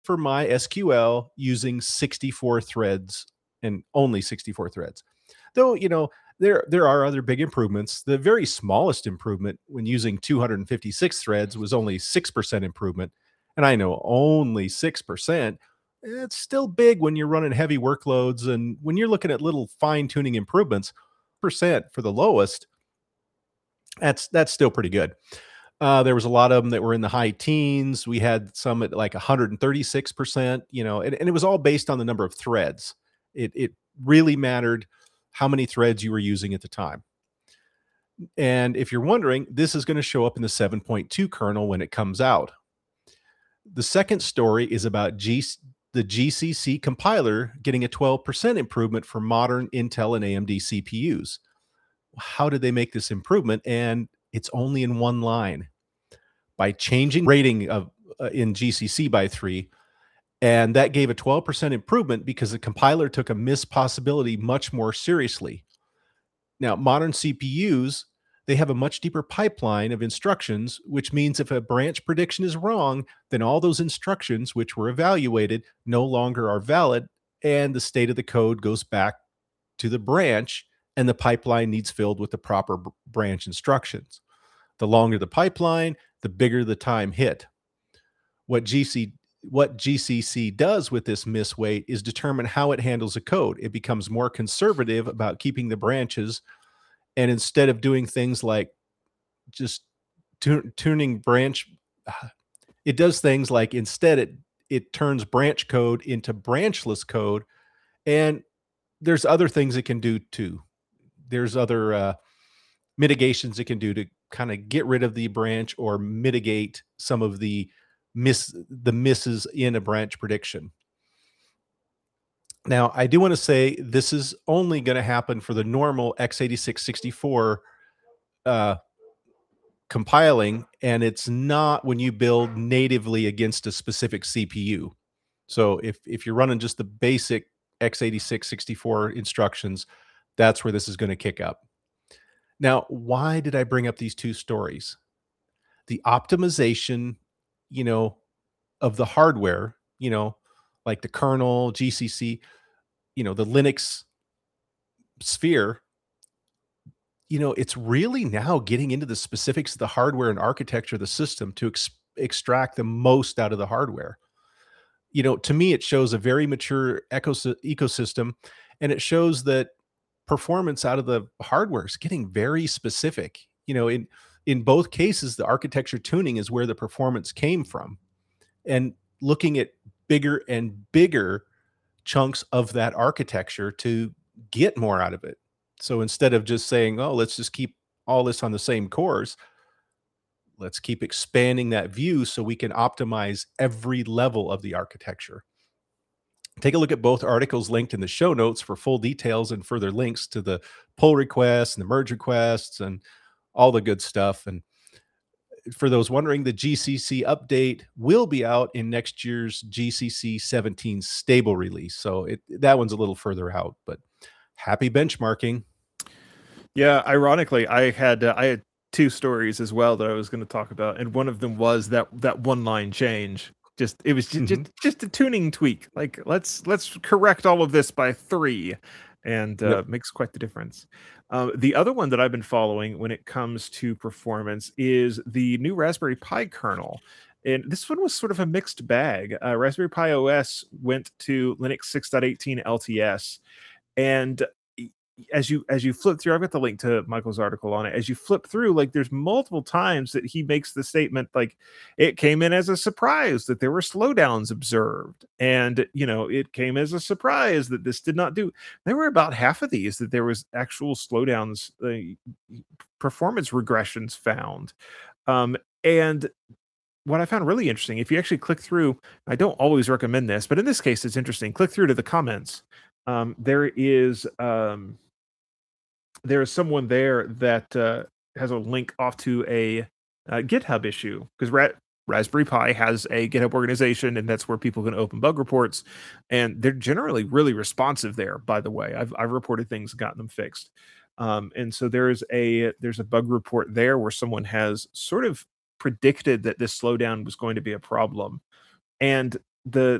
for my SQL using 64 threads and only 64 threads. Though, there are other big improvements. The very smallest improvement when using 256 threads was only 6% improvement. And I know only 6%. It's still big when you're running heavy workloads, and when you're looking at little fine-tuning improvements, percent for the lowest, that's still pretty good. There was a lot of them that were in the high teens. We had some at like 136%, and it was all based on the number of threads. It really mattered how many threads you were using at the time. And if you're wondering, this is going to show up in the 7.2 kernel when it comes out. The second story is about the GCC compiler getting a 12% improvement for modern Intel and AMD CPUs. How did they make this improvement? And it's only in one line. By changing rating of in GCC by 3, and that gave a 12% improvement because the compiler took a missed possibility much more seriously. Now, modern CPUs, they have a much deeper pipeline of instructions, which means if a branch prediction is wrong, then all those instructions which were evaluated no longer are valid, and the state of the code goes back to the branch, and the pipeline needs filled with the proper branch instructions. The longer the pipeline, the bigger the time hit. What GCC does with this misweight is determine how it handles a code. It becomes more conservative about keeping the branches, and instead of doing things like just tuning branch, it does things like instead it turns branch code into branchless code, and there's other things it can do too. There's other mitigations it can do to kind of get rid of the branch or mitigate some of the misses in a branch prediction. Now, I do want to say this is only going to happen for the normal x86-64 compiling, and it's not when you build natively against a specific CPU. So if you're running just the basic x86-64 instructions, that's where this is going to kick up. Now, why did I bring up these two stories? The optimization, of the hardware, like the kernel, GCC, the Linux sphere, it's really now getting into the specifics of the hardware and architecture of the system to extract the most out of the hardware. To me, it shows a very mature ecosystem, and it shows that performance out of the hardware is getting very specific. In both cases, the architecture tuning is where the performance came from, and looking at bigger and bigger chunks of that architecture to get more out of it. So instead of just saying, oh, let's just keep all this on the same cores, let's keep expanding that view so we can optimize every level of the architecture. Take a look at both articles linked in the show notes for full details and further links to the pull requests and the merge requests and all the good stuff. And for those wondering, the GCC update will be out in next year's GCC 17 stable release. So that one's a little further out, but happy benchmarking. Yeah, ironically, I had two stories as well that I was going to talk about, and one of them was that one line change. It was just a tuning tweak. Like let's correct all of this by 3, and makes quite the difference. The other one that I've been following when it comes to performance is the new Raspberry Pi kernel. And this one was sort of a mixed bag. Raspberry Pi OS went to Linux 6.18 LTS, and as you flip through, I've got the link to Michael's article on it. As you flip through, like there's multiple times that he makes the statement like it came in as a surprise that there were slowdowns observed, and it came as a surprise that this did not do. There were about half of these that there was actual slowdowns, performance regressions found, and what I found really interesting, if you actually click through, I don't always recommend this, but in this case it's interesting. Click through to the comments. There is someone there that has a link off to a GitHub issue, because Raspberry Pi has a GitHub organization, and that's where people can open bug reports, and they're generally really responsive there. By the way, I've reported things, gotten them fixed, and so there's a bug report there where someone has sort of predicted that this slowdown was going to be a problem, and the